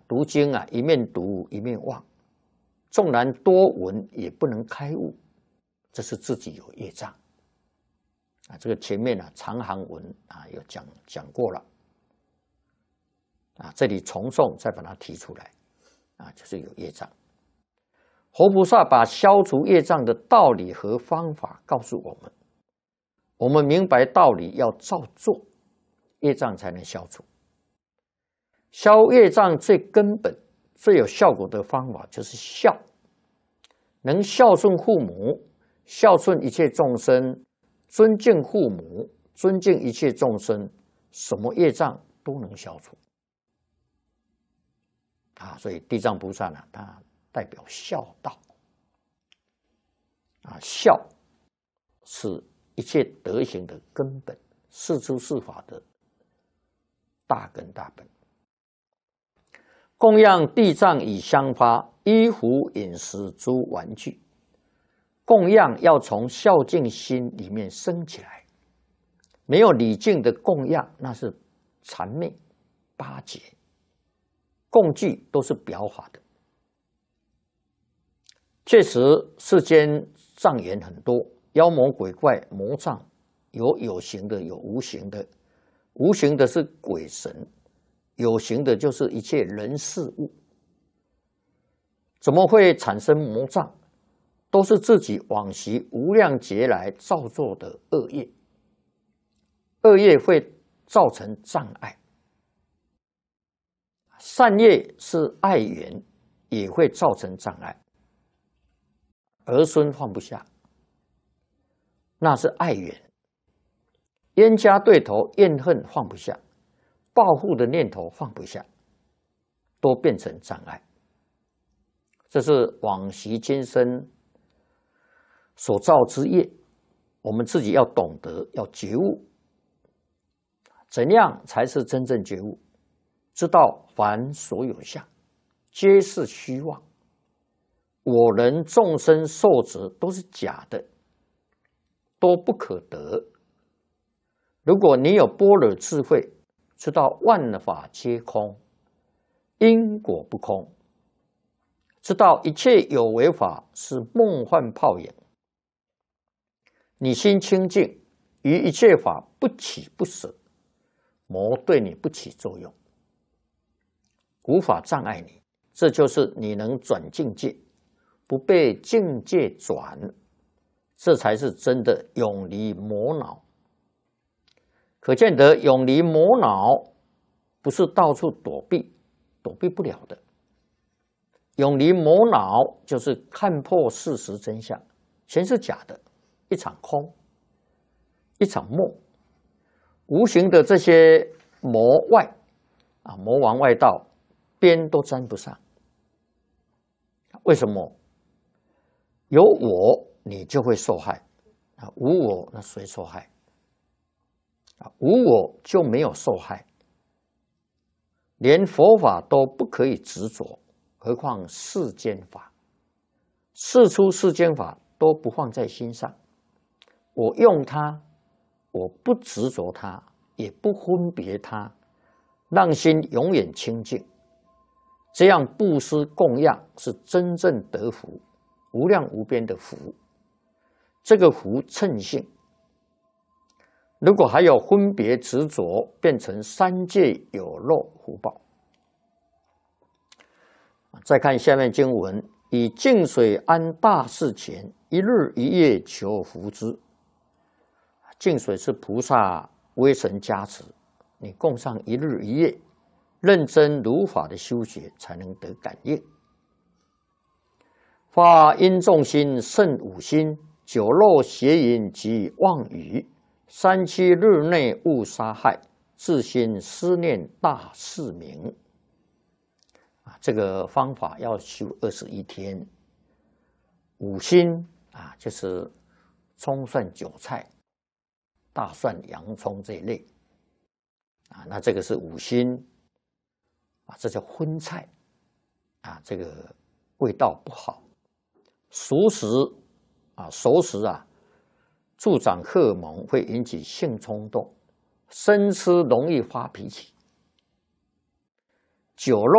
读经啊，一面读一面忘，纵然多闻也不能开悟，这是自己有业障啊。这个前面啊长行文啊有讲过了啊，这里重诵再把它提出来啊，就是有业障。活菩萨把消除业障的道理和方法告诉我们，我们明白道理要照做，业障才能消除。消业障最根本、最有效果的方法就是孝，能孝顺父母，孝顺一切众生，尊敬父母，尊敬一切众生，什么业障都能消除啊！所以地藏菩萨呢，他代表孝道啊，孝是一切德行的根本，是诸事法的大根大本。供养地藏以香花、衣服、饮食、诸玩具。供养要从孝敬心里面生起来，没有礼敬的供养，那是谄媚巴结。供具都是表法的。确实，世间障眼很多，妖魔鬼怪、魔障，有形的，有无形的。无形的是鬼神，有形的就是一切人事物。怎么会产生魔障？都是自己往昔无量劫来造作的恶业，恶业会造成障碍。善业是爱缘，也会造成障碍。儿孙放不下，那是爱缘；冤家对头怨恨放不下，报复的念头放不下，都变成障碍。这是往昔今生所造之业，我们自己要懂得，要觉悟。怎样才是真正觉悟？知道凡所有相，皆是虚妄。我人众生受者都是假的，都不可得。如果你有般若智慧，知道万法皆空，因果不空，知道一切有为法是梦幻泡影，你心清净，于一切法不起不舍，魔对你不起作用，无法障碍你。这就是你能转境界，不被境界转，这才是真的永离魔恼。可见得永离魔恼不是到处躲避，躲避不了的。永离魔恼就是看破事实真相，全是假的，一场空，一场梦。无形的这些魔外啊，魔王外道边都沾不上。为什么？有我你就会受害啊，无我那谁受害啊？无我就没有受害。连佛法都不可以执着，何况世间法？世出世间法都不放在心上，我用它，我不执着它，也不分别它，让心永远清净。这样布施供养是真正得福，无量无边的福。这个福称性，如果还有分别执着，变成三界有漏福报。再看下面经文：以净水安大事前，一日一夜求福之。净水是菩萨威神加持，你供上一日一夜，认真如法的修学，才能得感应。发因众心胜五心，酒肉邪淫及妄语，37日内勿杀害，自心思念大事明。这个方法要修21天。五心啊，就是葱蒜韭菜、大蒜、洋葱这一类啊，那这个是五心啊，这叫荤菜啊，这个味道不好。熟食啊，熟食啊，助长荷尔蒙，会引起性冲动，生吃容易发脾气。酒肉